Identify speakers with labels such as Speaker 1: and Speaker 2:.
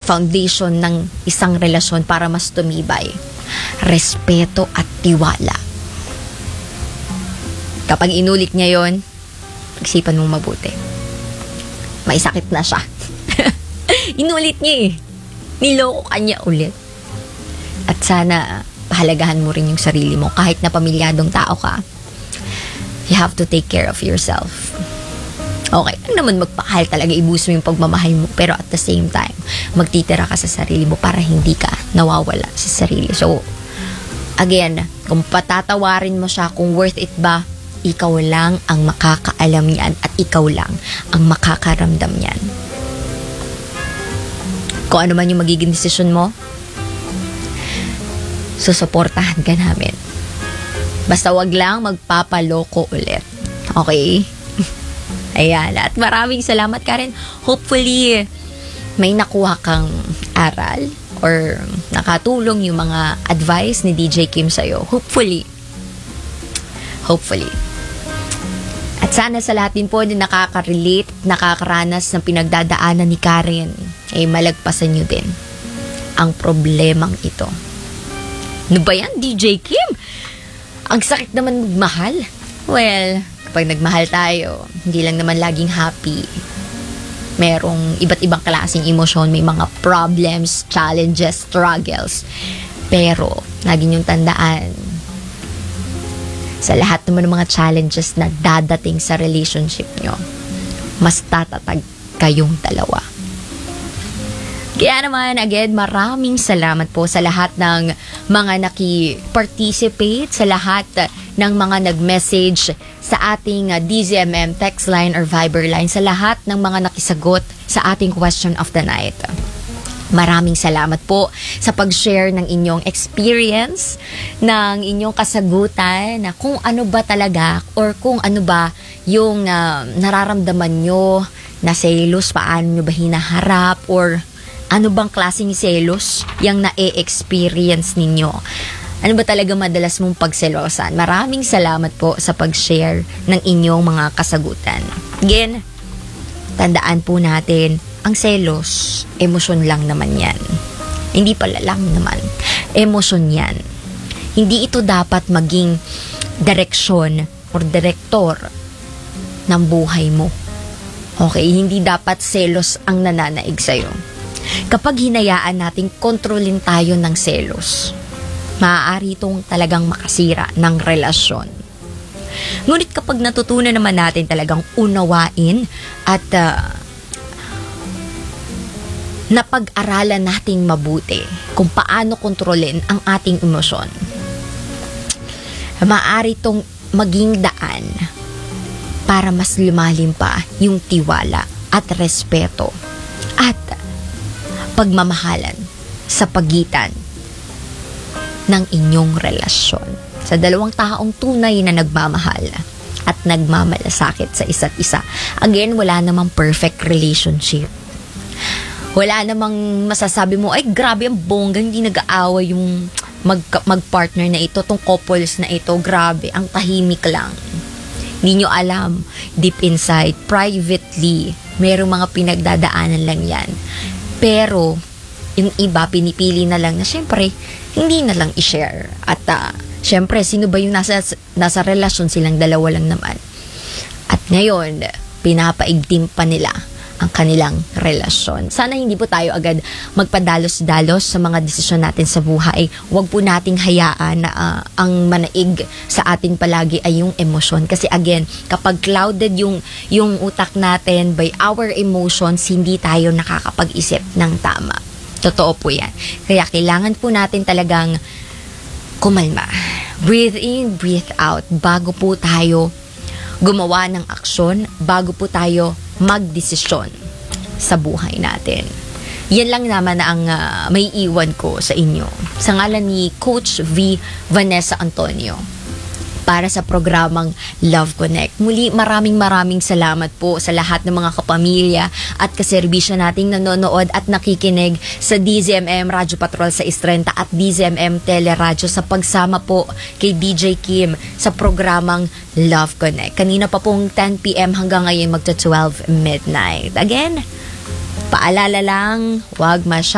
Speaker 1: foundation ng isang relasyon para mas tumibay. Respeto at tiwala. Kapag inulit niya yon, pag-isipan mong mabuti. May sakit na siya. Inulit niya eh. Niloko ka niya ulit. At sana, pahalagahan mo rin yung sarili mo. Kahit na pamilyadong tao ka, you have to take care of yourself. Okay lang naman magpakahal talaga, ibuso mo yung pagmamahal mo. Pero at the same time, magtitira ka sa sarili mo para hindi ka nawawala sa sarili. So, again, kung patatawarin mo siya, kung worth it ba, ikaw lang ang makakaalam yan at ikaw lang ang makakaramdam yan. Kung ano man yung magiging desisyon mo, susuportahan ka namin. Basta wag lang magpapaloko ulit. Okay? Ayan. At maraming salamat, Karen. Hopefully, may nakuha kang aral or nakatulong yung mga advice ni DJ Kim sa'yo. Hopefully. At sana sa lahat din po din nakaka-relate, nakakaranas ng pinagdadaanan ni Karen, ay malagpasan nyo din ang problemang ito. Ano ba yan, DJ Kim? Ang sakit naman magmahal. Well, kapag nagmahal tayo, hindi lang naman laging happy. Merong iba't ibang klaseng emosyon, may mga problems, challenges, struggles. Pero, lagi niyong tandaan, sa lahat naman ng mga challenges na dadating sa relationship nyo, mas tatatag kayong dalawa. Kaya naman, again, maraming salamat po sa lahat ng mga naki-participate, sa lahat ng mga nag-message sa ating DZMM text line or Viber line, sa lahat ng mga nakisagot sa ating question of the night. Maraming salamat po sa pag-share ng inyong experience, ng inyong kasagutan na kung ano ba talaga or kung ano ba yung nararamdaman nyo na selos, paano nyo ba hinaharap or ano bang klaseng selos yung na-experience ninyo. Ano ba talaga madalas mong pagselosan? Maraming salamat po sa pag-share ng inyong mga kasagutan. Again, tandaan po natin, ang selos, emosyon lang naman yan. Hindi pala lang naman. Emosyon yan. Hindi ito dapat maging direksyon or direktor ng buhay mo. Okay? Hindi dapat selos ang nananaig sa'yo. Kapag hinayaan natin kontrolin tayo ng selos, maaari itong talagang makasira ng relasyon. Ngunit kapag natutunan naman natin talagang unawain at napag-aralan nating mabuti kung paano kontrolin ang ating emosyon, maaari itong maging daan para mas lumalim pa yung tiwala at respeto at pagmamahalan sa pagitan ng inyong relasyon. Sa dalawang taong tunay na nagmamahal at nagmamalasakit sa isa't isa. Again, wala namang perfect relationship. Wala namang masasabi mo, ay grabe ang bongga, hindi nag-aaway yung mag-partner na ito, tong couples na ito, grabe, ang tahimik lang. Hindi nyo alam, deep inside, privately, merong mga pinagdadaanan lang yan. Pero, yung iba, pinipili na lang na syempre, hindi na lang i-share. At syempre, sino ba yung nasa relasyon, silang dalawa lang naman. At ngayon, pinapaigtim pa nila ang kanilang relasyon. Sana hindi po tayo agad magpadalos-dalos sa mga desisyon natin sa buhay. Huwag po nating hayaan na ang manaig sa atin palagi ay yung emosyon. Kasi again, kapag clouded yung utak natin by our emotions, hindi tayo nakakapag-isip ng tama. Totoo po yan. Kaya kailangan po natin talagang kumalma. Breathe in, breathe out. Bago po tayo gumawa ng aksyon, bago po tayo magdesisyon sa buhay natin. Yan lang naman ang may iwan ko sa inyo. Sa ngalan ni Coach V. Vanessa Antonio. Para sa programang Love Connect. Muli, maraming salamat po sa lahat ng mga kapamilya at kaserbisyo nating nanonood at nakikinig sa DZMM Radyo Patrol sa Istrenta at DZMM Teleradyo sa pagsama po kay DJ Kim sa programang Love Connect. Kanina pa pong 10 p.m. hanggang ngayon magta 12 midnight. Again, paalala lang, huwag